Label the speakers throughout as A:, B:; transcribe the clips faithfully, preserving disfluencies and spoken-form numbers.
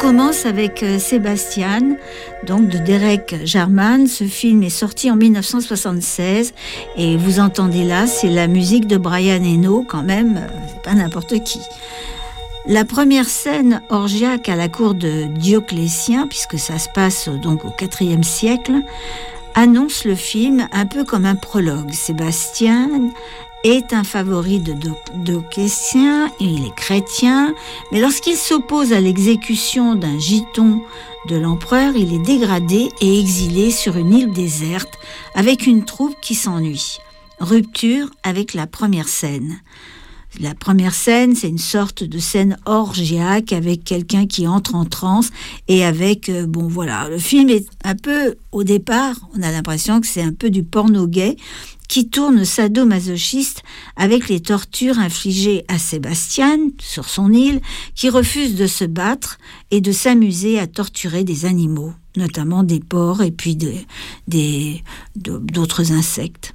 A: commence avec euh, Sébastien, donc de Derek Jarman. Ce film est sorti en dix-neuf cent soixante-seize et vous entendez là, c'est la musique de Brian Eno quand même, euh, c'est pas n'importe qui. La première scène orgiaque à la cour de Dioclétien, puisque ça se passe donc au quatrième siècle, annonce le film un peu comme un prologue. Sébastien est un favori de Dioclétien, il est chrétien, mais lorsqu'il s'oppose à l'exécution d'un giton de l'empereur, il est dégradé et exilé sur une île déserte avec une troupe qui s'ennuie. Rupture avec la première scène. La première scène, c'est une sorte de scène orgiaque avec quelqu'un qui entre en transe et avec, euh, bon voilà, le film est un peu, au départ, on a l'impression que c'est un peu du porno gay qui tourne sadomasochiste avec les tortures infligées à Sébastien sur son île, qui refuse de se battre et de s'amuser à torturer des animaux, notamment des porcs et puis de, des, d'autres insectes.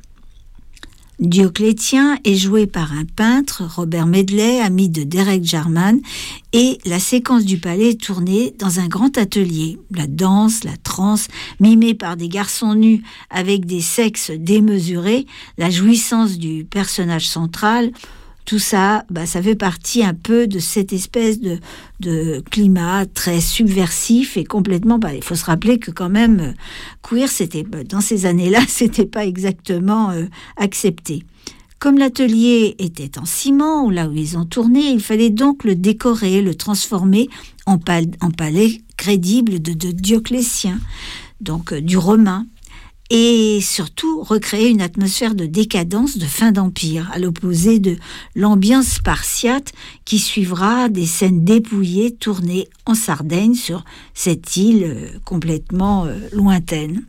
A: Dioclétien est joué par un peintre, Robert Medley, ami de Derek Jarman, et la séquence du palais est tournée dans un grand atelier. La danse, la transe, mimée par des garçons nus avec des sexes démesurés, la jouissance du personnage central, tout ça, bah, ça fait partie un peu de cette espèce de, de climat très subversif et complètement... Bah, il faut se rappeler que quand même, euh, queer, c'était, bah, dans ces années-là, c'était pas exactement euh, accepté. Comme l'atelier était en ciment, là où ils ont tourné, il fallait donc le décorer, le transformer en, pal- en palais crédible de, de Dioclétien, donc euh, du romain. Et surtout recréer une atmosphère de décadence de fin d'Empire, à l'opposé de l'ambiance spartiate qui suivra des scènes dépouillées tournées en Sardaigne sur cette île euh, complètement euh, lointaine.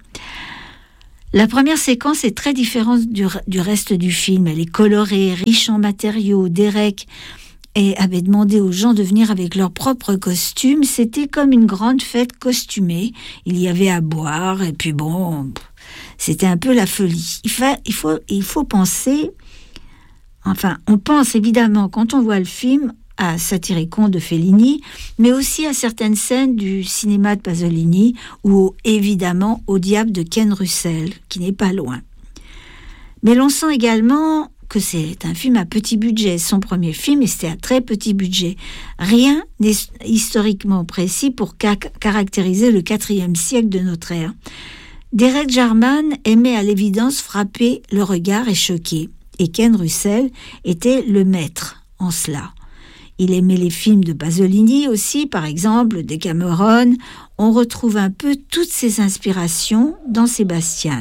A: La première séquence est très différente du, du reste du film. Elle est colorée, riche en matériaux. Derek et avait demandé aux gens de venir avec leurs propres costumes. C'était comme une grande fête costumée. Il y avait à boire et puis bon... C'était un peu la folie. Il, fa, il, faut, il faut penser, enfin, on pense évidemment, quand on voit le film, à Satyricon de Fellini, mais aussi à certaines scènes du cinéma de Pasolini, ou évidemment au Diable de Ken Russell, qui n'est pas loin. Mais l'on sent également que c'est un film à petit budget. Son premier film, et c'était à très petit budget. Rien n'est historiquement précis pour ca- caractériser le quatrième siècle de notre ère. Derek Jarman aimait à l'évidence frapper le regard et choquer, et Ken Russell était le maître en cela. Il aimait les films de Pasolini aussi, par exemple Decameron. On retrouve un peu toutes ces inspirations dans Sébastien.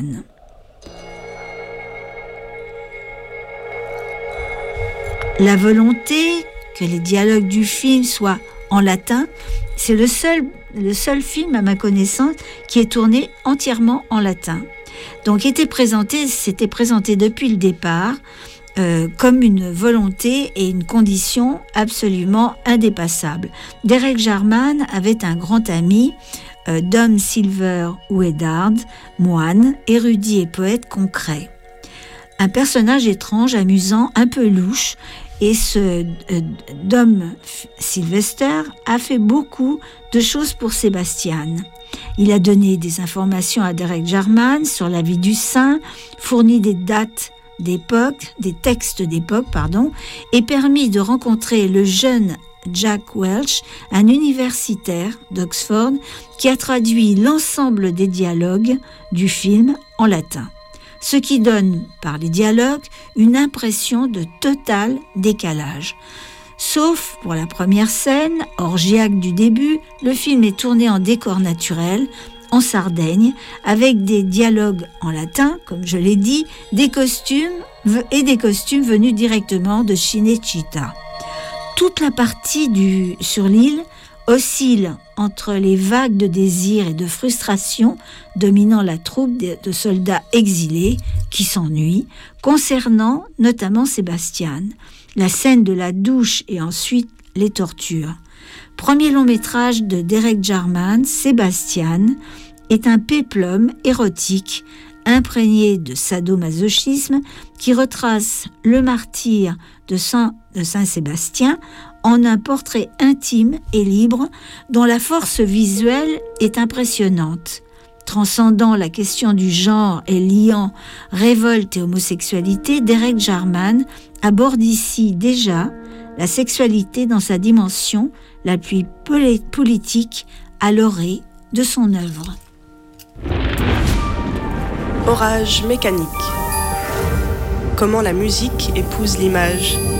A: La volonté que les dialogues du film soient en latin, c'est le seul, le seul film, à ma connaissance, qui est tourné entièrement en latin. Donc, était présenté, c'était présenté depuis le départ euh, comme une volonté et une condition absolument indépassable. Derek Jarman avait un grand ami, euh, Dom Silver Ouédard, moine, érudit et poète concret. Un personnage étrange, amusant, un peu louche. Et ce euh, Dom Sylvester a fait beaucoup de choses pour Sébastien. Il a donné des informations à Derek Jarman sur la vie du saint, fourni des dates d'époque, des textes d'époque, pardon, et permis de rencontrer le jeune Jack Welch, un universitaire d'Oxford, qui a traduit l'ensemble des dialogues du film en latin. Ce qui donne, par les dialogues, une impression de total décalage. Sauf pour la première scène, orgiaque du début, le film est tourné en décor naturel, en Sardaigne, avec des dialogues en latin, comme je l'ai dit, des costumes et des costumes venus directement de Cinecittà. Toute la partie du, sur l'île oscille entre les vagues de désir et de frustration dominant la troupe de, de soldats exilés qui s'ennuient, concernant notamment Sébastien, la scène de la douche et ensuite les tortures. Premier long métrage de Derek Jarman, Sébastien est un péplum érotique imprégné de sadomasochisme qui retrace le martyre de Saint, de Saint Sébastien en un portrait intime et libre dont la force visuelle est impressionnante. Transcendant la question du genre et liant révolte et homosexualité, Derek Jarman aborde ici déjà la sexualité dans sa dimension la plus politique à l'orée de son œuvre.
B: Orage mécanique. Comment la musique épouse l'image.